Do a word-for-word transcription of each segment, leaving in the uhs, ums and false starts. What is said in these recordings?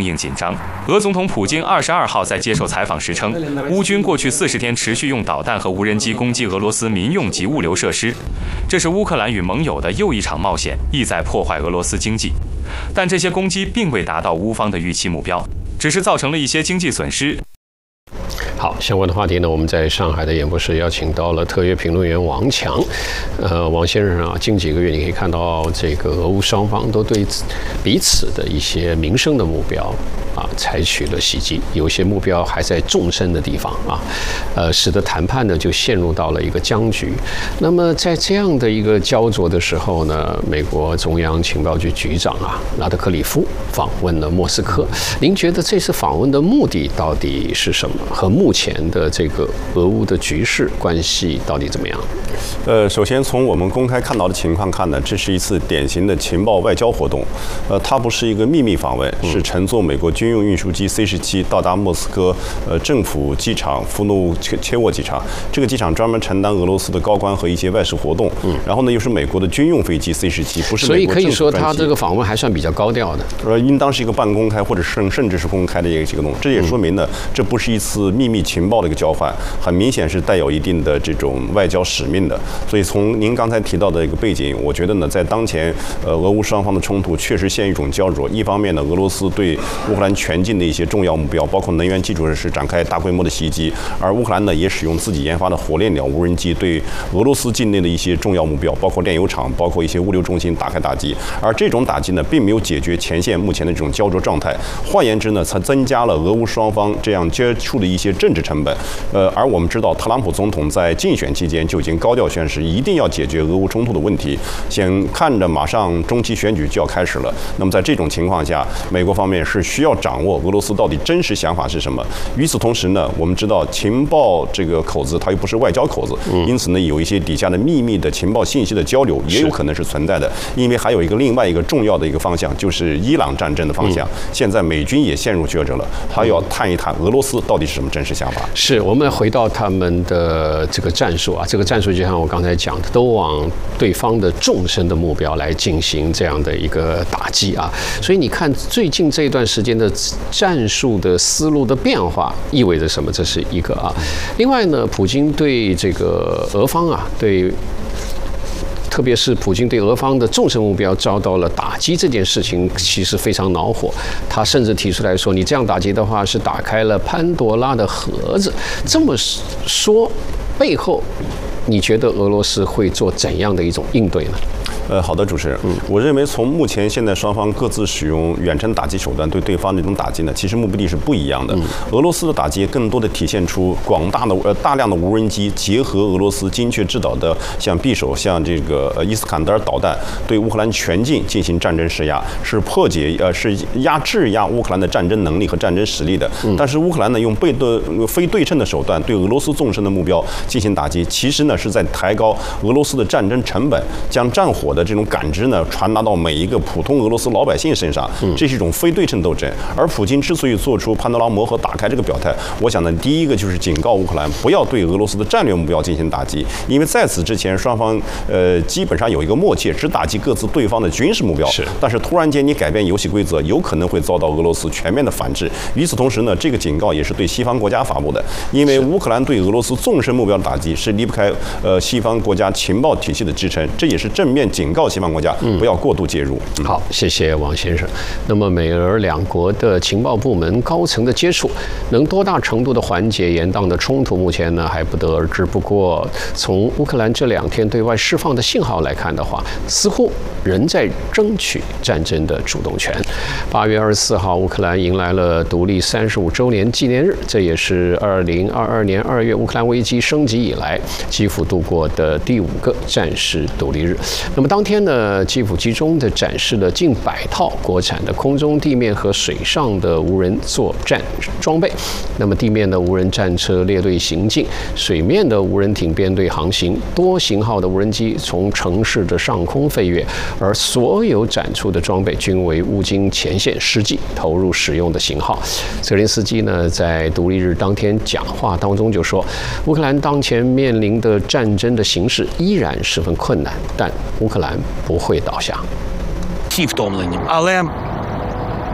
应紧张。俄总统普京二十二号在接受采访时称，乌军过去四十天持续用导弹和无人机攻击俄罗斯民用及物流设施，这是乌克兰与盟友的又一场冒险，意在破坏俄罗斯经济。但这些攻击并未达到乌方的预期目标，只是造成了一些经济损失。 好，相关的话题呢，我们在上海的演播室邀请到了特约评论员王强。呃，王先生啊，近几个月你可以看到，这个俄乌双方都对彼此的一些民生的目标啊，采取了袭击，有些目标还在纵深的地方啊，呃，使得谈判呢就陷入到了一个僵局。那么在这样的一个焦灼的时候呢，美国中央情报局局长啊拉德克里夫访问了莫斯科。您觉得这次访问的目的到底是什么？和目前的这个俄乌的局势关系到底怎么样？ 呃，首先从我们公开看到的情况看呢，这是一次典型的情报外交活动。呃，它不是一个秘密访问，是乘坐美国军用运输机 C 十七到达莫斯科呃政府机场弗诺切切沃机场。这个机场专门承担俄罗斯的高官和一些外事活动。嗯，然后呢，又是美国的军用飞机 C 十七，不是美国政府专机。所以可以说，他这个访问还算比较高调的。 呃，应当是一个半公开或者甚甚至是公开的一个活动。这也说明呢，这不是一次秘密情报的一个交换，很明显是带有一定的这种外交使命的。所以从您刚才提到的一个背景，我觉得呢，在当前呃俄乌双方的冲突确实陷入一种焦灼。一方面呢，俄罗斯对乌克兰全境的一些重要目标，包括能源基础设施展开大规模的袭击，而乌克兰呢也使用自己研发的火链鸟无人机对俄罗斯境内的一些重要目标，包括炼油厂，包括一些物流中心打开打击。而这种打击呢，并没有解决前线目前的这种焦灼状态。换言之呢，才增加了俄乌双方这样接触的一些政治成本。呃，而我们知道，特朗普总统在竞选期间就已经高调宣示，一定要解决俄乌冲突的问题。先看着马上中期选举就要开始了，那么在这种情况下，美国方面是需要掌握俄罗斯到底真实想法是什么。与此同时呢，我们知道情报这个口子它又不是外交口子，因此呢，有一些底下的秘密的情报信息的交流也有可能是存在的。因为还有一个另外一个重要的一个方向，就是伊朗战争的方向。现在美军也陷入抉择了，他要探一探俄罗斯到底是什么真实想法。 是，我们回到他们的这个战术啊，这个战术就像我刚才讲的，都往对方的纵深的目标来进行这样的一个打击啊。所以你看最近这一段时间的战术的思路的变化意味着什么？这是一个啊。另外呢，普京对这个俄方啊，对。特别是普京对俄方的纵深目标遭到了打击这件事情，其实非常恼火。他甚至提出来说：“你这样打击的话，是打开了潘多拉的盒子。”这么说，背后你觉得俄罗斯会做怎样的一种应对呢？ 呃，好的，主持人，嗯，我认为从目前现在双方各自使用远程打击手段对对方这种打击呢，其实目的地是不一样的。嗯、俄罗斯的打击更多的体现出广大的呃大量的无人机结合俄罗斯精确制导的像匕首、像这个呃伊斯坎德尔导弹，对乌克兰全境进行战争施压，是破解呃是压制压乌克兰的战争能力和战争实力的。嗯、但是乌克兰呢用被对非对称的手段对俄罗斯纵深的目标进行打击，其实呢是在抬高俄罗斯的战争成本，将战火的这种感知呢传达到每一个普通俄罗斯老百姓身上，这是一种非对称斗争。而普京之所以做出潘多拉魔盒打开这个表态，我想呢，第一个就是警告乌克兰不要对俄罗斯的战略目标进行打击，因为在此之前双方呃基本上有一个默契，只打击各自对方的军事目标。是，但是突然间你改变游戏规则，有可能会遭到俄罗斯全面的反制。与此同时呢，这个警告也是对西方国家发布的，因为乌克兰对俄罗斯纵深目标的打击是离不开呃西方国家情报体系的支撑，这也是正面警告西方国家不要过度介入。 嗯、好，谢谢王先生。那么美俄两国的情报部门高层的接触，能多大程度的缓解延宕的冲突，目前呢还不得而知。不过，从乌克兰这两天对外释放的信号来看的话，似乎仍在争取战争的主动权。八月二十四号，乌克兰迎来了独立三十五周年纪念日，这也是二零二二年二月乌克兰危机升级以来基辅度过的第五个战时独立日。那么当天呢，基辅集中的展示了近百套国产的空中、地面和水上的无人作战装备。那么地面的无人战车列队行进，水面的无人艇编队航行，多型号的无人机从城市的上空飞跃，而所有展出的装备均为乌军前线实际投入使用的型号。泽连斯基呢，在独立日当天讲话当中就说，乌克兰当前面临的战争的形势依然十分困难，但乌克兰不会倒下。 Всі втомлені, але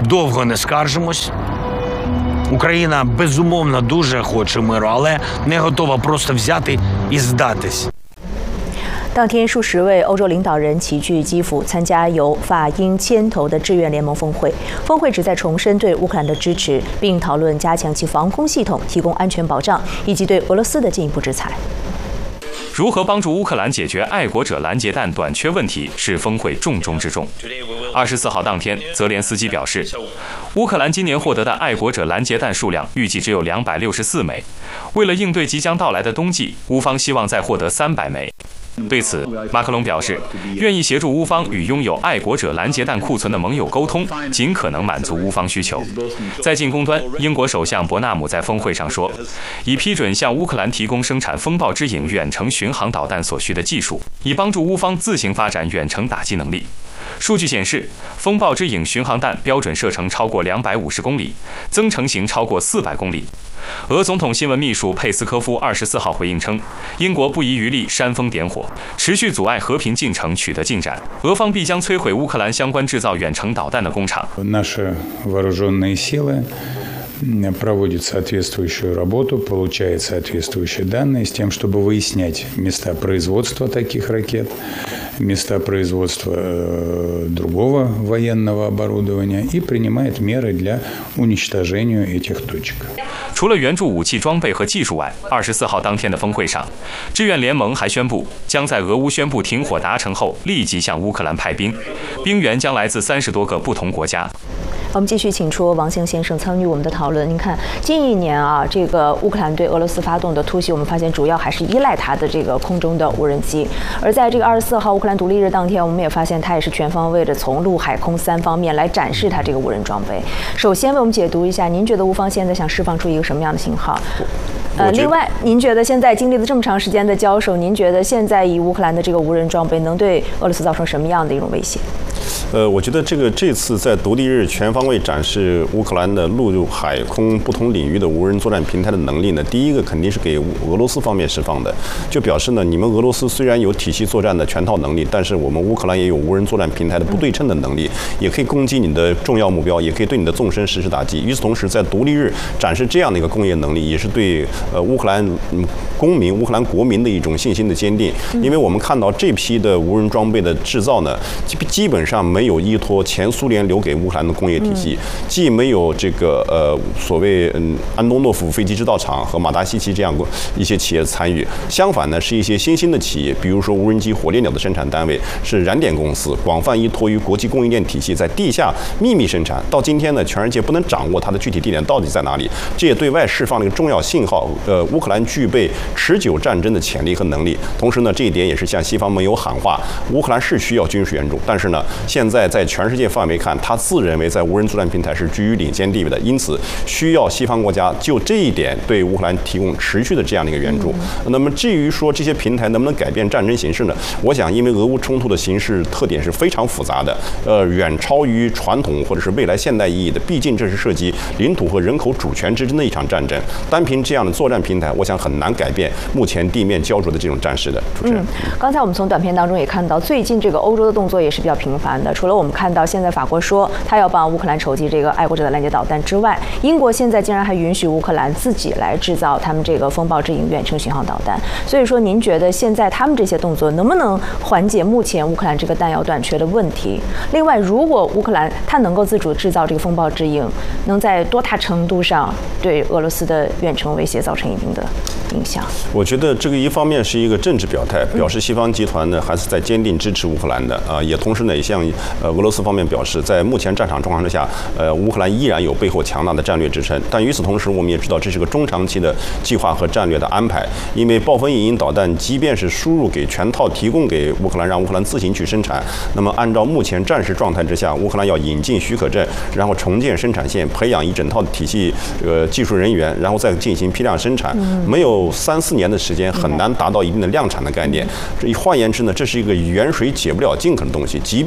довго не скаржимось. Україна, безумовно, дуже хоче миру, але не готова просто взяти і здатись. 当天，数十位欧洲领导人齐聚基辅，参加由法英牵头的志愿联盟峰会。峰会旨在重申对乌克兰的支持，并讨论加强其防空系统，提供安全保障，以及对俄罗斯的进一步制裁。 如何帮助乌克兰解决爱国者拦截弹短缺问题，是峰会重中之重。二十四号当天，泽连斯基表示，乌克兰今年获得的爱国者拦截弹数量预计只有两百六十四枚。为了应对即将到来的冬季，乌方希望再获得三百枚。对此，马克龙表示，愿意协助乌方与拥有爱国者拦截弹库存的盟友沟通，尽可能满足乌方需求。在进攻端，英国首相伯纳姆在峰会上说，已批准向乌克兰提供生产风暴之影远程巡航导弹所需的技术，以帮助乌方自行发展远程打击能力。数据显示，风暴之影巡航弹标准射程超过两百五十公里，增程型超过四百公里。俄总统新闻秘书佩斯科夫二十四号回应称，英国不遗余力煽风点火，持续阻碍和平进程取得进展，俄方必将摧毁乌克兰相关制造远程导弹的工厂。 проводит соответствующую работу, получает соответствующие данные с тем, чтобы выяснять места производства таких ракет, места производства другого военного оборудования и принимает меры для уничтожения этих точек. 除了援助武器装备和技术外，二十四号当天的峰会上，志愿联盟还宣布，将在俄乌宣布停火达成后，立即向乌克兰派兵，兵员将来自三十多个不同国家。 我们继续请出王兴先生参与我们的讨论。您看，近一年啊，这个乌克兰对俄罗斯发动的突袭，我们发现主要还是依赖它的这个空中的无人机。而在这个二十四号乌克兰独立日当天，我们也发现它也是全方位的从陆海空三方面来展示它这个无人装备。首先为我们解读一下，您觉得乌方现在想释放出一个什么样的信号？呃，另外，您觉得现在经历了这么长时间的交手，您觉得现在以乌克兰的这个无人装备能对俄罗斯造成什么样的一种威胁？ 呃，我觉得这个这次在独立日全方位展示乌克兰的陆海空不同领域的无人作战平台的能力呢，第一个肯定是给俄罗斯方面释放的，就表示呢，你们俄罗斯虽然有体系作战的全套能力，但是我们乌克兰也有无人作战平台的不对称的能力，也可以攻击你的重要目标，也可以对你的纵深实施打击。与此同时，在独立日展示这样的一个工业能力，也是对呃乌克兰公民、乌克兰国民的一种信心的坚定。因为我们看到这批的无人装备的制造呢，基基本上没有依托前苏联留给乌克兰的工业体系，既没有这个呃所谓嗯安东诺夫飞机制造厂和马达西奇这样一些企业参与，相反呢是一些新兴的企业，比如说无人机火烈鸟的生产单位是燃点公司，广泛依托于国际供应链体系，在地下秘密生产。到今天呢，全世界不能掌握它的具体地点到底在哪里，这也对外释放了一个重要信号。呃，乌克兰具备持久战争的潜力和能力。同时呢，这一点也是向西方盟友喊话，乌克兰是需要军事援助，但是呢，现在在全世界范围看，他自认为在无人作战平台是居于领先地位的，因此需要西方国家就这一点对乌克兰提供持续的这样的一个援助。那么至于说这些平台能不能改变战争形势呢？我想，因为俄乌冲突的形势特点是非常复杂的，呃，远超于传统或者是未来现代意义的，毕竟这是涉及领土和人口主权之争的一场战争。单凭这样的作战平台，我想很难改变目前地面焦灼的这种战事的。主持人， 嗯，刚才我们从短片当中也看到，最近这个欧洲的动作也是比较频繁的。除了我们看到现在法国说他要帮乌克兰筹集这个爱国者的拦截导弹之外，英国现在竟然还允许乌克兰自己来制造他们这个风暴之影远程巡航导弹。所以说，您觉得现在他们这些动作能不能缓解目前乌克兰这个弹药短缺的问题？另外，如果乌克兰它能够自主制造这个风暴之影，能在多大程度上对俄罗斯的远程威胁造成一定的影响？ 我觉得这个一方面是一个政治表态，表示西方集团呢还是在坚定支持乌克兰的啊，也同时呢也向呃俄罗斯方面表示，在目前战场状况之下，呃乌克兰依然有背后强大的战略支撑。但与此同时，我们也知道这是个中长期的计划和战略的安排，因为暴风影音导弹即便是输入给全套提供给乌克兰，让乌克兰自行去生产，那么按照目前战时状态之下，乌克兰要引进许可证，然后重建生产线，培养一整套的体系呃技术人员，然后再进行批量生产，没有三四年的时间很难达到一定的量产的概念。这换言之呢，这是一个远水解不了近渴的东西。即便是现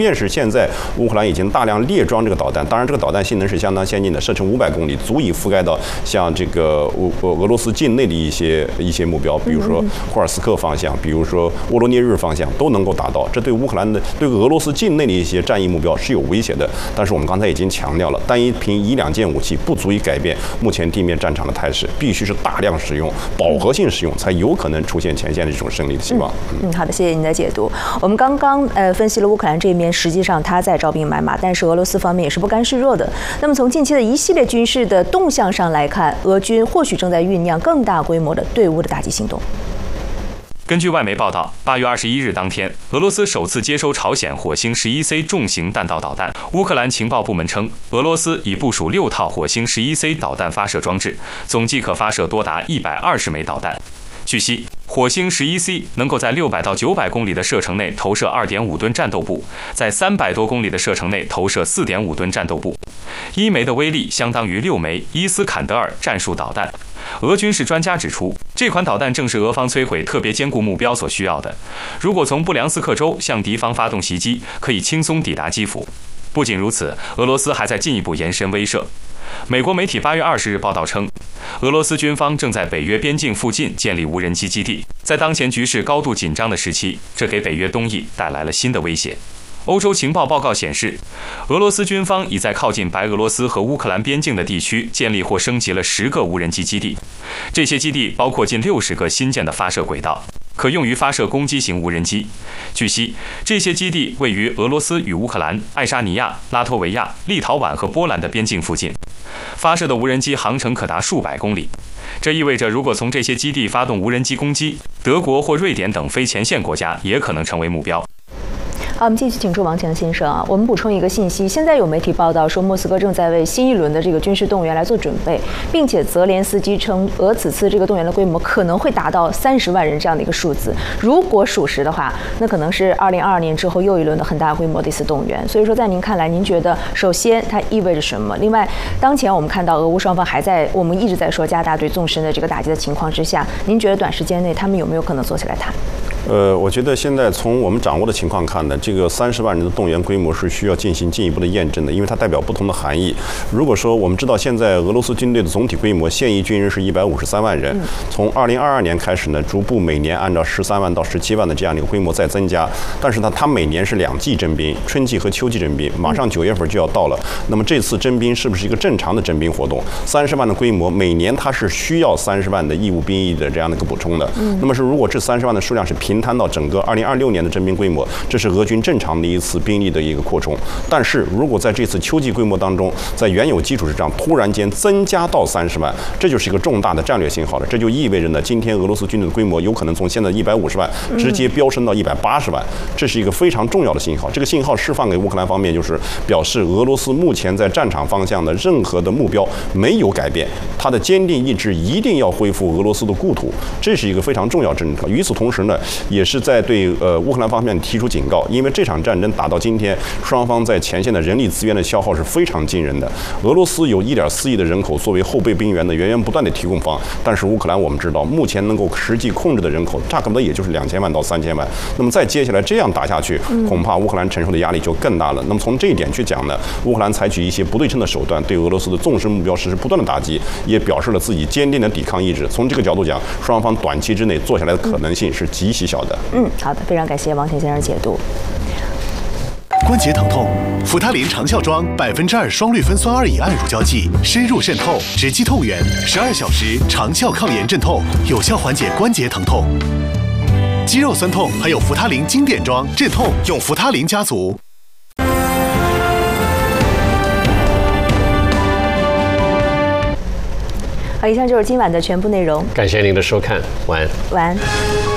现在乌克兰已经大量列装这个导弹，当然这个导弹性能是相当先进的，射程五百公里，足以覆盖到像这个俄俄罗斯境内的一些一些目标，比如说霍尔斯克方向，比如说沃罗涅日方向都能够达到。这对乌克兰的对俄罗斯境内的一些战役目标是有威胁的。但是我们刚才已经强调了，单一凭一两件武器不足以改变目前地面战场的态势，必须是大量使用、饱和性使用，才有可能出现前线的这种胜利的希望。 嗯，好的，谢谢您的解读。我们刚刚呃分析了乌克兰这边，实际上他在招兵买马，但是俄罗斯方面也是不甘示弱的。那么从近期的一系列军事的动向上来看，俄军或许正在酝酿更大规模的对乌的打击行动。 根据外媒报道，八月二十一日当天，俄罗斯首次接收朝鲜火星十一 C 重型弹道导弹。乌克兰情报部门称，俄罗斯已部署六套火星十一 C 导弹发射装置，总计可发射多达一百二十枚导弹。据悉，火星十一 C 能够在六百到九百公里的射程内投射二点五吨战斗部，在三百多公里的射程内投射四点五吨战斗部，一枚的威力相当于六枚伊斯坎德尔战术导弹。俄军事专家指出，这款导弹正是俄方摧毁特别坚固目标所需要的。如果从布良斯克州向敌方发动袭击，可以轻松抵达基辅。不仅如此，俄罗斯还在进一步延伸威慑。美国媒体八月二十日报道称，俄罗斯军方正在北约边境附近建立无人机基地。在当前局势高度紧张的时期，这给北约东翼带来了新的威胁。欧洲情报报告显示，俄罗斯军方已在靠近白俄罗斯和乌克兰边境的地区建立或升级了十个无人机基地。这些基地包括近六十个新建的发射轨道，可用于发射攻击型无人机。据悉，这些基地位于俄罗斯与乌克兰、爱沙尼亚、拉脱维亚、立陶宛和波兰的边境附近，发射的无人机航程可达数百公里。这意味着，如果从这些基地发动无人机攻击，德国或瑞典等非前线国家也可能成为目标。 好，我们继续请出王强先生啊。我们补充一个信息，现在有媒体报道说，莫斯科正在为新一轮的这个军事动员来做准备，并且泽连斯基称，俄此次这个动员的规模可能会达到三十万人这样的一个数字。如果属实的话，那可能是二零二二年之后又一轮的很大规模的一次动员。所以说，在您看来，您觉得首先它意味着什么？另外，当前我们看到俄乌双方还在我们一直在说加大对纵深的这个打击的情况之下，您觉得短时间内他们有没有可能坐下来谈？ 呃，我觉得现在从我们掌握的情况看呢，这个三十万人的动员规模是需要进行进一步的验证的，因为它代表不同的含义。如果说我们知道现在俄罗斯军队的总体规模，现役军人是一百五十三万人，从二零二二年开始呢，逐步每年按照十三万到十七万的这样的一个规模在增加。但是呢，它每年是两季征兵，春季和秋季征兵，马上九月份就要到了。那么这次征兵是不是一个正常的征兵活动？三十万的规模，每年它是需要三十万的义务兵役的这样的一个补充的。那么是如果这三十万的数量是平摊到整个二零二六年的征兵规模，这是俄军正常的一次兵力的一个扩充。但是如果在这次秋季规模当中，在原有基础之上突然间增加到三十万，这就是一个重大的战略信号了。这就意味着呢，今天俄罗斯军队的规模有可能从现在一百五十万直接飙升到一百八十万，这是一个非常重要的信号。这个信号释放给乌克兰方面，就是表示俄罗斯目前在战场方向的任何的目标没有改变，他的坚定意志一定要恢复俄罗斯的故土，这是一个非常重要的政策。与此同时呢，也是在对呃乌克兰方面提出警告，因为这场战争打到今天，双方在前线的人力资源的消耗是非常惊人的。俄罗斯有一点四亿的人口作为后备兵员的源源不断的提供方，但是乌克兰我们知道，目前能够实际控制的人口差不多也就是两千万到三千万。那么再接下来这样打下去，恐怕乌克兰承受的压力就更大了。那么从这一点去讲呢，乌克兰采取一些不对称的手段，对俄罗斯的纵深目标实施不断的打击，也表示了自己坚定的抵抗意志。从这个角度讲，双方短期之内做下来的可能性是极其小的。 嗯，好的，非常感谢王田先生解读。 关节疼痛，扶他林长效妆百分之二双氯芬酸二乙胺乳胶剂，深入渗透，直击痛源，十二小时长效抗炎镇痛，有效缓解关节疼痛、肌肉酸痛，还有扶他林经典装镇痛，用扶他林家族。 好，以上就是今晚的全部内容。 感谢您的收看，晚安。 晚安。